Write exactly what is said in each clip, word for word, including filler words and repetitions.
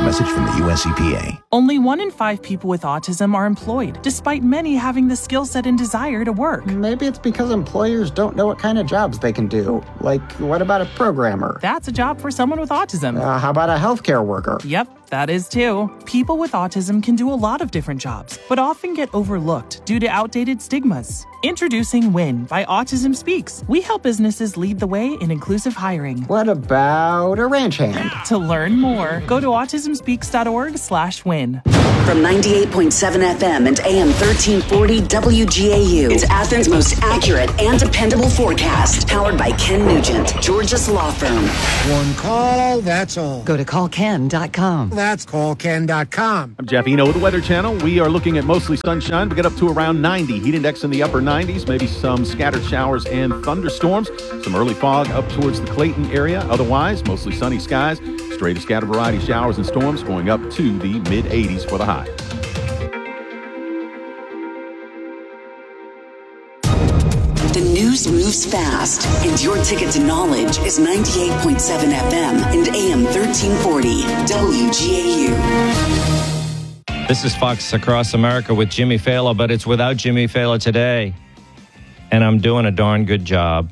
message from the U S E P A. Only one in five people with autism are employed, despite many having the skill set and desire to work. Maybe it's because employers don't know what kind of jobs they can do. Like, what about a programmer? That's a job for someone with autism. Uh, how about a healthcare worker? Yep, that is too. People with autism can do a lot of different jobs, but often get overlooked due to outdated stigmas. Introducing WIN by Autism Speaks. We help businesses lead the way in inclusive hiring. What about a ranch hand? To learn more, go to autismspeaks.org slash win. From ninety-eight point seven F M and A M thirteen forty W G A U, it's Athens' most accurate and dependable forecast. Powered by Ken Nugent, Georgia's law firm. One call, that's all. Go to call ken dot com. That's call ken dot com. I'm Jeff Eno with the Weather Channel. We are looking at mostly sunshine. We get up to around ninety. Heat index in the upper nineties. Maybe some scattered showers and thunderstorms. Some early fog up towards the Clayton area. Otherwise, mostly sunny skies. Straight to scattered variety showers and storms going up to the mid eighties for the high. The news moves fast, and your ticket to knowledge is ninety-eight point seven F M and A M thirteen forty W G A U. This is Fox Across America with Jimmy Fallon, but it's without Jimmy Fallon today. And I'm doing a darn good job.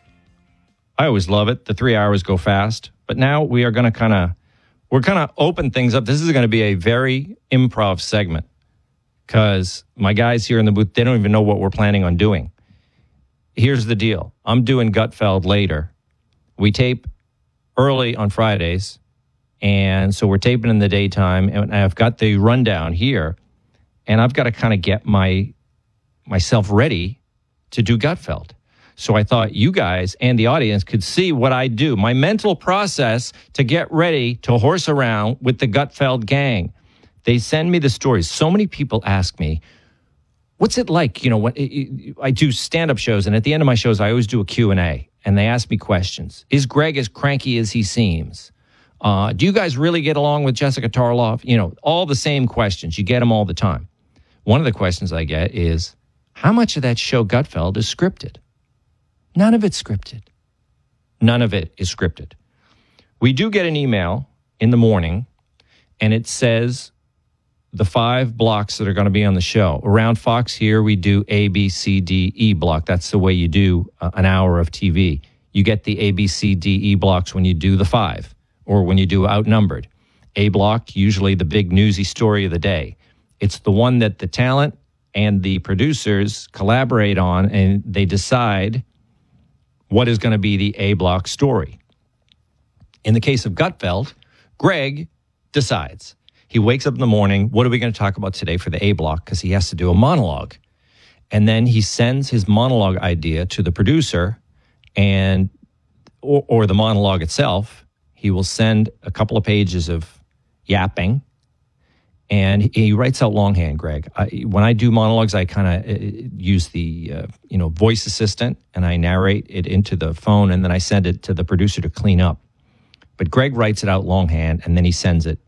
I always love it. The three hours go fast. But now we are going to kind of, we're going to open things up. This is going to be a very improv segment because my guys here in the booth, they don't even know what we're planning on doing. Here's the deal. I'm doing Gutfeld later. We tape early on Fridays. And so we're taping in the daytime. And I've got the rundown here. And I've got to kind of get my myself ready to do Gutfeld. So I thought you guys and the audience could see what I do, my mental process to get ready to horse around with the Gutfeld gang. They send me the stories. So many people ask me, what's it like? You know, what I do stand-up shows, and at the end of my shows, I always do a Q and A, and they ask me questions. Is Greg as cranky as he seems? Uh, do you guys really get along with Jessica Tarloff? You know, all the same questions. You get them all the time. One of the questions I get is, how much of that show Gutfeld is scripted? None of it's scripted. None of it is scripted. We do get an email in the morning, and it says the five blocks that are going to be on the show. Around Fox here, we do A, B, C, D, E block. That's the way you do uh, an hour of T V. You get the A, B, C, D, E blocks when you do the five, or when you do Outnumbered. A block, usually the big newsy story of the day. It's the one that the talent and the producers collaborate on, and they decide what is going to be the A block story. In the case of Gutfeld, Greg decides. He wakes up in the morning, what are we going to talk about today for the A block? Because he has to do a monologue. And then he sends his monologue idea to the producer, and or, or the monologue itself. He will send a couple of pages of yapping, and he writes out longhand, Greg. I, when I do monologues, I kind of uh, use the uh, you know voice assistant, and I narrate it into the phone, and then I send it to the producer to clean up. But Greg writes it out longhand, and then he sends it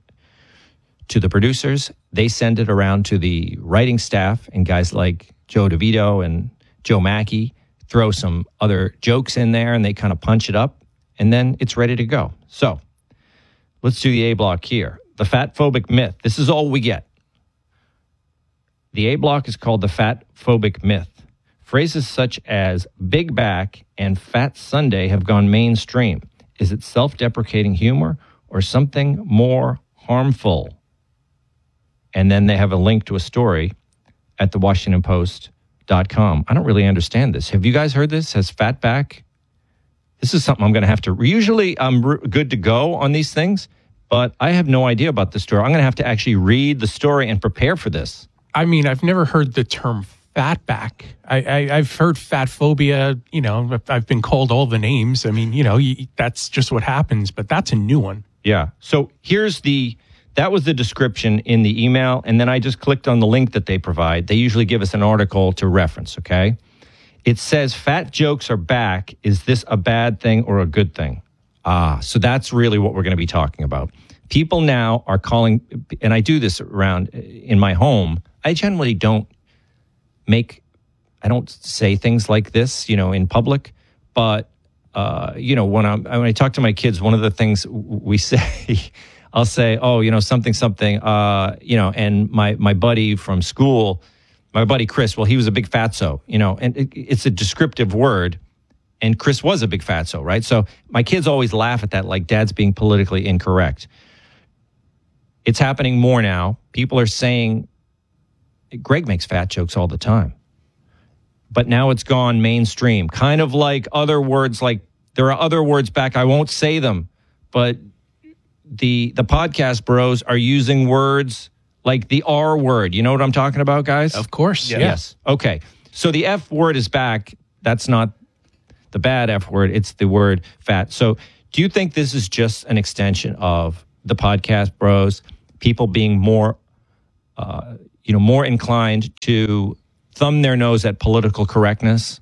to the producers. They send it around to the writing staff, and guys like Joe DeVito and Joe Mackey throw some other jokes in there, and they kind of punch it up, and then it's ready to go. So let's do the A block here. The fat phobic myth. This is all we get. The A block is called the fat phobic myth. Phrases such as big back and fat Sunday have gone mainstream. Is it self-deprecating humor or something more harmful? And then they have a link to a story at the washington post dot com. I don't really understand this. Have you guys heard this? Has fat back? This is something I'm going to have to... Usually I'm r- good to go on these things, but I have no idea about this story. I'm going to have to actually read the story and prepare for this. I mean, I've never heard the term fatback. I, I, I've heard fat phobia. You know, I've been called all the names. I mean, you know, you, that's just what happens, but that's a new one. Yeah. So here's the... That was the description in the email, and then I just clicked on the link that they provide. They usually give us an article to reference, okay? It says, fat jokes are back. Is this a bad thing or a good thing? Ah, so that's really what we're going to be talking about. People now are calling, and I do this around in my home. I generally don't make, I don't say things like this, you know, in public. But, uh, you know, when, I'm, when I talk to my kids, one of the things we say I'll say, oh, you know, something, something, uh, you know, and my, my buddy from school, my buddy Chris, well, he was a big fatso, you know, and it, it's a descriptive word. And Chris was a big fatso, right? So my kids always laugh at that, like dad's being politically incorrect. It's happening more now. People are saying, Greg makes fat jokes all the time. But now it's gone mainstream, kind of like other words, like there are other words back. I won't say them, but the the podcast bros are using words like the R word. You know what I'm talking about, guys? Of course. Yeah. Yeah. Yes. Okay. So the F word is back. That's not the bad F word. It's the word fat. So do you think this is just an extension of the podcast bros, people being more, uh, you know, more inclined to thumb their nose at political correctness?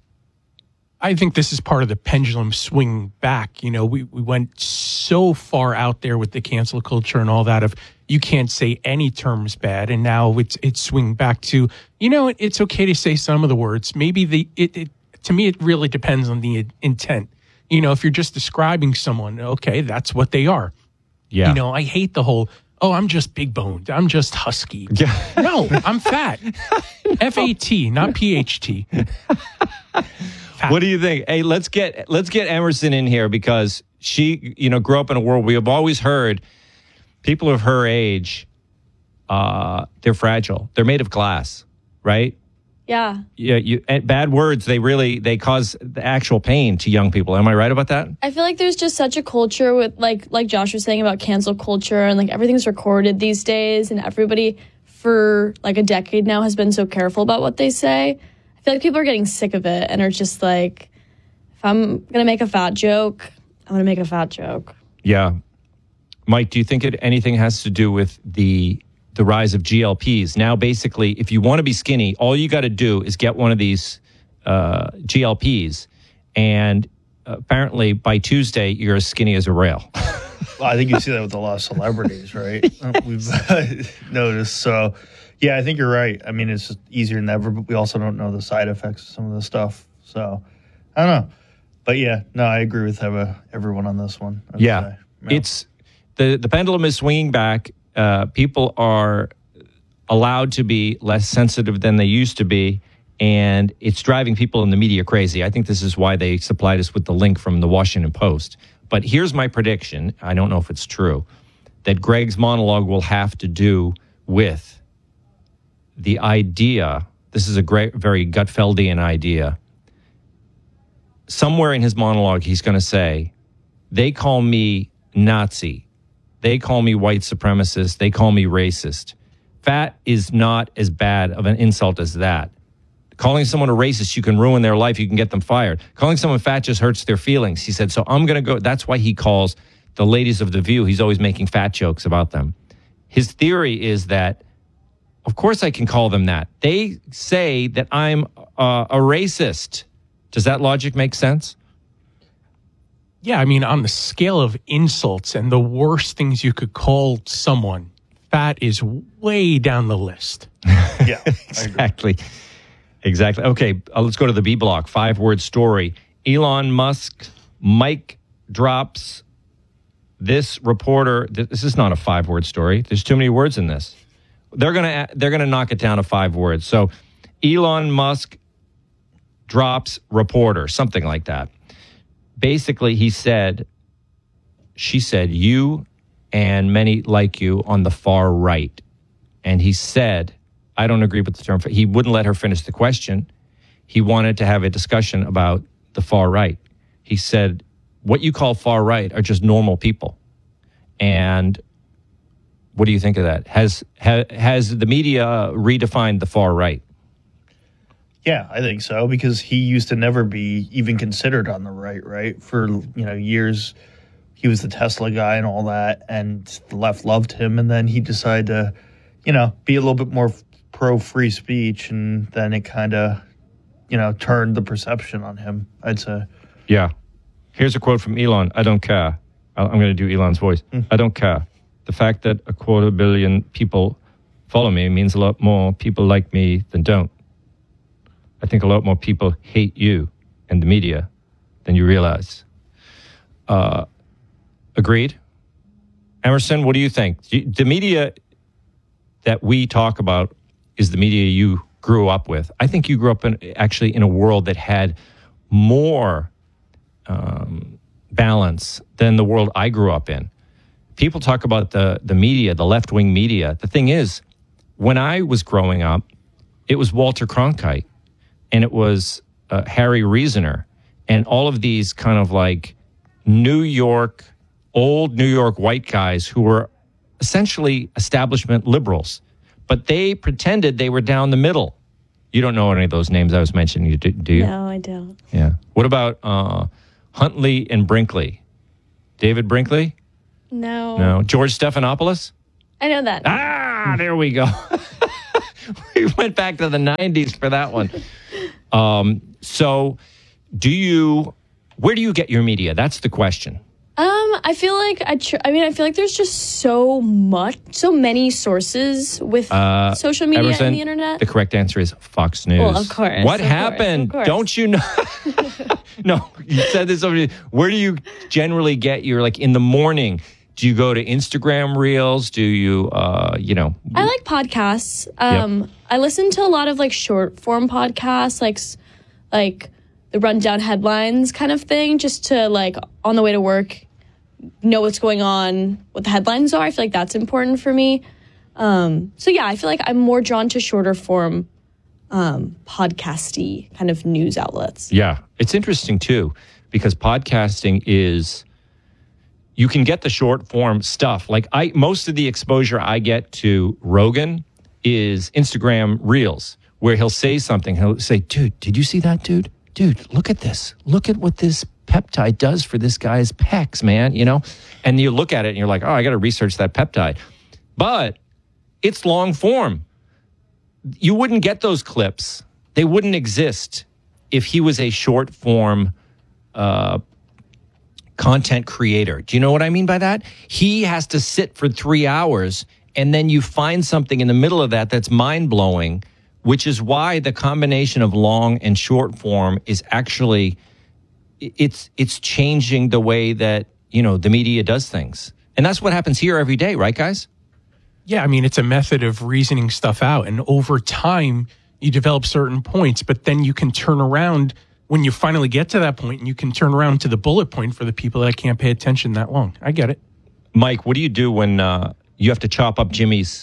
I think this is part of the pendulum swing back. You know, we, we went so far out there with the cancel culture and all that of you can't say any terms bad. And now it's it's swing back to, you know, it, it's okay to say some of the words. Maybe the it, it to me, it really depends on the intent. You know, if you're just describing someone, okay, that's what they are. Yeah. You know, I hate the whole, oh, I'm just big boned. I'm just husky. Yeah. No, I'm fat. F A T, not P H T. What do you think? Hey, let's get let's get Emerson in here because she, you know, grew up in a world we have always heard people of her age, uh, they're fragile. They're made of glass, right? Yeah. Yeah. You and bad words, they really they cause the actual pain to young people. Am I right about that? I feel like there's just such a culture with like like Josh was saying about cancel culture and like everything's recorded these days and everybody for like a decade now has been so careful about what they say. I feel like people are getting sick of it and are just like, if I'm going to make a fat joke, I'm going to make a fat joke. Yeah. Mike, do you think it anything has to do with the the rise of G L Ps? Now, basically, if you want to be skinny, all you got to do is get one of these uh, G L Ps, and apparently by Tuesday, you're as skinny as a rail. Well, I think you see that with a lot of celebrities, right? We've noticed. So, yeah, I think you're right. I mean, it's just easier than ever, but we also don't know the side effects of some of the stuff. So, I don't know. But, yeah, no, I agree with everyone on this one. Yeah. No. It's the, the pendulum is swinging back. Uh, people are allowed to be less sensitive than they used to be, and it's driving people in the media crazy. I think this is why they supplied us with the link from the Washington Post. But here's my prediction. I don't know if it's true, that Greg's monologue will have to do with the idea. This is a great, very Gutfeldian idea. Somewhere in his monologue, he's going to say, they call me Nazi. They call me white supremacist. They call me racist. Fat is not as bad of an insult as that. Calling someone a racist, you can ruin their life. You can get them fired. Calling someone fat just hurts their feelings. He said, so I'm going to go. That's why he calls the ladies of The View. He's always making fat jokes about them. His theory is that, of course I can call them that. They say that I'm uh, a racist. Does that logic make sense? Yeah, I mean, on the scale of insults and the worst things you could call someone, fat is way down the list. Yeah, exactly. Exactly. Okay, uh, let's go to the B block. Five-word story. Elon Musk, Mike drops this reporter. This is not a five-word story. There's too many words in this. They're gonna they're gonna knock it down to five words. So, Elon Musk drops reporter, something like that. Basically, he said, she said, you and many like you on the far right. And he said, I don't agree with the term. He wouldn't let her finish the question. He wanted to have a discussion about the far right. He said, what you call far right are just normal people. And what do you think of that? Has ha, has the media redefined the far right? Yeah, I think so, because he used to never be even considered on the right, right? For, you know, years, he was the Tesla guy and all that, and the left loved him, and then he decided to, you know, be a little bit more pro-free speech, and then it kind of, you know, turned the perception on him, I'd say. Yeah. Here's a quote from Elon. I don't care. I'm going to do Elon's voice. Mm. I don't care. The fact that a quarter billion people follow me means a lot more people like me than don't. I think a lot more people hate you and the media than you realize. Uh, agreed? Emerson, what do you think? The media that we talk about is the media you grew up with. I think you grew up in actually in a world that had more um, balance than the world I grew up in. People talk about the the media, the left-wing media. The thing is, when I was growing up, it was Walter Cronkite and it was uh, Harry Reasoner and all of these kind of like New York, old New York white guys who were essentially establishment liberals, but they pretended they were down the middle. You don't know any of those names I was mentioning, do, do you? No, I don't. Yeah. What about uh, Huntley and Brinkley? David Brinkley? No. No. George Stephanopoulos? I know that. Ah, there we go. We went back to the nineties for that one. Um, so do you, where do you get your media? That's the question. Um, I feel like I. Tr- I mean, I feel like there's just so much, so many sources with Uh, social media Emerson, and the internet. The correct answer is Fox News. Well, of course. What of happened? Course, of course. Don't you know? No, you said this over. Where do you generally get your, like, in the morning? Do you go to Instagram Reels? Do you, uh, you know? I like podcasts. Um, Yep. I listen to a lot of like short form podcasts, like s- like the rundown headlines kind of thing, just to like on the way to work, know what's going on, what the headlines are. I feel like that's important for me. Um, so yeah, I feel like I'm more drawn to shorter form, um, podcasty kind of news outlets. Yeah, it's interesting too, because podcasting is, you can get the short form stuff. Like I, most of the exposure I get to Rogan is Instagram Reels, where he'll say something. He'll say, dude, did you see that, dude? Dude, look at this. Look at what this peptide does for this guy's pecs, man, you know? And you look at it and you're like, oh, I got to research that peptide. But it's long form. You wouldn't get those clips. They wouldn't exist if he was a short form uh, content creator. Do you know what I mean by that? He has to sit for three hours and then you find something in the middle of that that's mind-blowing, which is why the combination of long and short form is actually, it's it's changing the way that, you know, the media does things. And that's what happens here every day, right, guys? Yeah, I mean, it's a method of reasoning stuff out. And over time, you develop certain points, but then you can turn around when you finally get to that point and you can turn around to the bullet point for the people that can't pay attention that long. I get it. Mike, what do you do when uh, you have to chop up Jimmy's?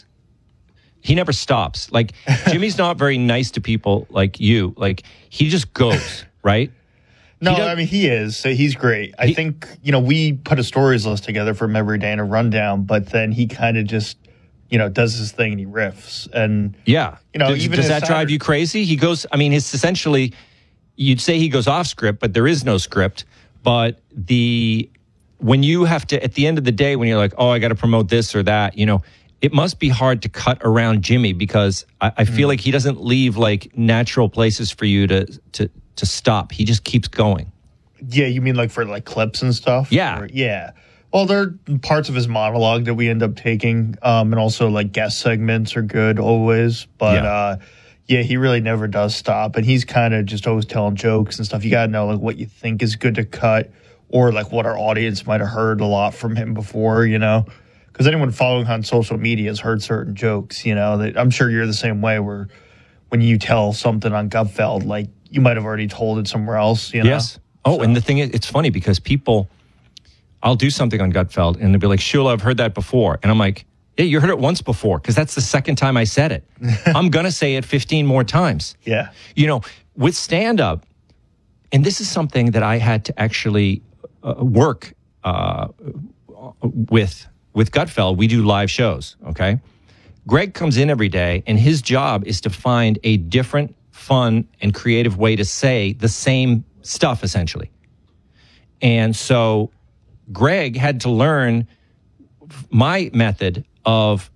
He never stops. Like, Jimmy's not very nice to people like you. Like, he just goes, right? No, I mean, he is. So he's great. I He- think, you know, we put a stories list together for him every day in a rundown, but then he kind of just, you know, does his thing and he riffs. And, Yeah. you know, does, even does his that drive Saturday- you crazy? He goes, I mean, it's essentially, you'd say he goes off script, but there is no script. But the, when you have to, at the end of the day, when you're like, oh, I got to promote this or that, you know, it must be hard to cut around Jimmy because I, I feel Mm. like he doesn't leave like natural places for you to, to, to stop. He just keeps going. Yeah, you mean like for like clips and stuff? Yeah. Or- yeah. Well, there are parts of his monologue that we end up taking, um, and also like guest segments are good always. But Yeah. uh, yeah, he really never does stop, and he's kind of just always telling jokes and stuff. You gotta know like what you think is good to cut, or like what our audience might have heard a lot from him before, you know. Because anyone following on social media has heard certain jokes, you know. That I'm sure you're the same way. Where when you tell something on Gutfeld, like you might have already told it somewhere else, you know. Yes. Oh, and the thing is, it's funny because people, I'll do something on Gutfeld and they'll be like, Shula, I've heard that before. And I'm like, yeah, you heard it once before because that's the second time I said it. I'm going to say it fifteen more times. Yeah. You know, with stand-up, and this is something that I had to actually uh, work uh, with, with Gutfeld. We do live shows, okay? Greg comes in every day and his job is to find a different, fun, and creative way to say the same stuff, essentially. And so Greg had to learn my method of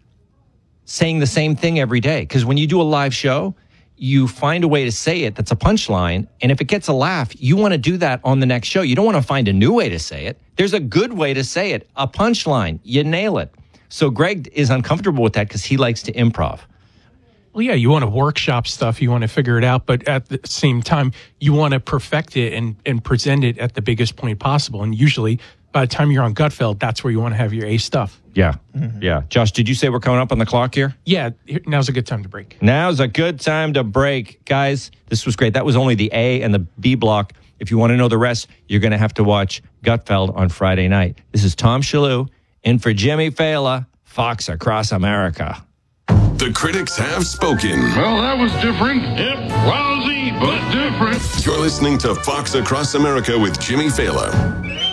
saying the same thing every day. Because when you do a live show, you find a way to say it that's a punchline. And if it gets a laugh, you want to do that on the next show. You don't want to find a new way to say it. There's a good way to say it, a punchline. You nail it. So Greg is uncomfortable with that because he likes to improv. Well, yeah, you want to workshop stuff, you want to figure it out, but at the same time, you want to perfect it and, and present it at the biggest point possible. And usually by the time you're on Gutfeld, that's where you want to have your A stuff. Yeah. Mm-hmm. Yeah. Josh, did you say we're coming up on the clock here? Yeah. Now's a good time to break. Now's a good time to break. Guys, this was great. That was only the A and the B block. If you want to know the rest, you're going to have to watch Gutfeld on Friday night. This is Tom Shalhoub in for Jimmy Fallon, Fox Across America. The critics have spoken. Well, that was different. Yep, lousy, but different. You're listening to Fox Across America with Jimmy Fallon.